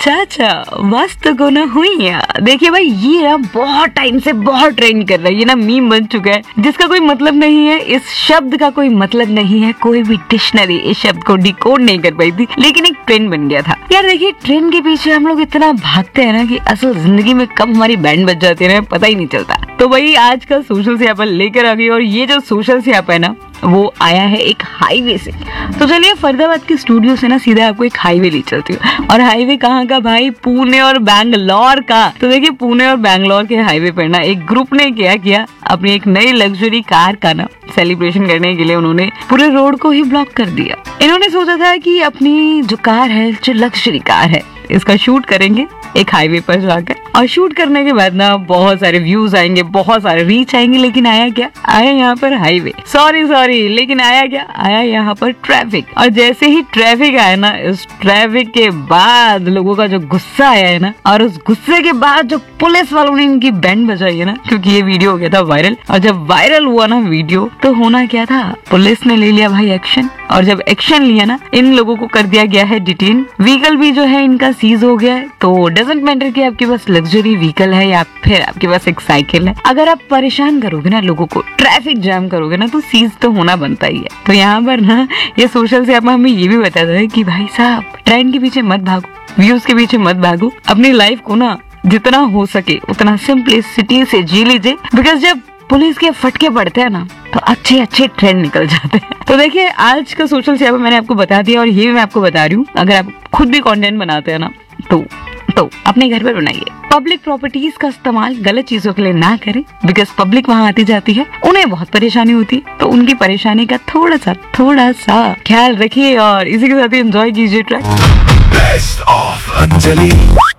चाचा मस्त को ना हुई है। देखिए भाई, ये ना बहुत टाइम से बहुत ट्रेंड कर रहा है, ये ना मीम बन चुका है, जिसका कोई मतलब नहीं है, इस शब्द का कोई मतलब नहीं है, कोई भी डिक्शनरी इस शब्द को डिकोड नहीं कर पाई थी, लेकिन एक ट्रेंड बन गया था। यार देखिए, ट्रेंड के पीछे हम लोग इतना भागते हैं ना कि असल जिंदगी में कब हमारी बैंड बज जाती है ना, पता ही नहीं चलता। तो भाई आज का सोशल स्यापा लेकर आ गई, और ये जो सोशल स्यापा है ना, वो आया है एक हाईवे से। तो चलिए फरीदाबाद के स्टूडियो से ना सीधा आपको एक हाईवे ले चलती हूँ। और हाईवे कहाँ का भाई? पुणे और बैंगलोर का। तो देखिए, पुणे और बैंगलोर के हाईवे पर ना एक ग्रुप ने क्या किया, अपनी एक नई लग्जरी कार का ना सेलिब्रेशन करने के लिए उन्होंने पूरे रोड को ही ब्लॉक कर दिया। इन्होंने सोचा था कि अपनी जो कार है, जो लग्जरी कार है, इसका शूट करेंगे एक हाईवे पर जाकर, और शूट करने के बाद ना बहुत सारे व्यूज आएंगे, बहुत सारे रीच आएंगे, लेकिन आया क्या? आया यहाँ पर हाईवे, सॉरी, लेकिन आया क्या? आया यहाँ पर ट्रैफिक। और जैसे ही ट्रैफिक आया ना, इस ट्रैफिक के बाद लोगों का जो गुस्सा आया है ना, और उस गुस्से के बाद जो पुलिस वालों ने इनकी बैंड बजाई है ना, क्योंकि ये वीडियो हो गया था वायरल। और जब वायरल हुआ ना वीडियो, तो होना क्या था, पुलिस ने ले लिया भाई एक्शन। और जब एक्शन लिया ना, इन लोगों को कर दिया गया है डिटेन, व्हीकल भी जो है इनका सीज हो गया है। तो डजंट मैटर कि आपके पास लग्जरी व्हीकल है या फिर आपके पास एक साइकिल है, अगर आप परेशान करोगे ना लोगों को, ट्रैफिक जाम करोगे ना, तो सीज तो होना बनता ही है। तो यहाँ पर ना ये सोशल से हमें ये भी बताता है कि भाई साहब, ट्रेंड के पीछे मत भागो, व्यूज के पीछे मत भागो, अपनी लाइफ को ना जितना हो सके उतना सिंपलिसिटी से जी लीजिए। बिकॉज जब पुलिस के फटके पड़ते हैं ना, तो अच्छे ट्रेंड निकल जाते हैं। तो देखिए, आज का सोशल स्यापा मैंने आपको बता दिया, और ये भी मैं आपको बता रही हूँ, अगर आप खुद भी कंटेंट बनाते हैं ना, तो अपने घर पर बनाइए। पब्लिक प्रॉपर्टीज का इस्तेमाल गलत चीजों के लिए ना करें, बिकॉज पब्लिक वहाँ आती जाती है, उन्हें बहुत परेशानी होती है, तो उनकी परेशानी का थोड़ा सा ख्याल रखिए, और इसी के साथ ही एंजॉय कीजिए ट्रैक। Best of Anjali।